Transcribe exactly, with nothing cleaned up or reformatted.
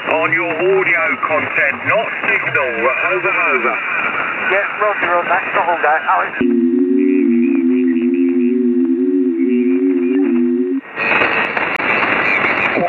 On your audio content, not signal. Over, over. Yeah, roger on that. Hold that, Alex.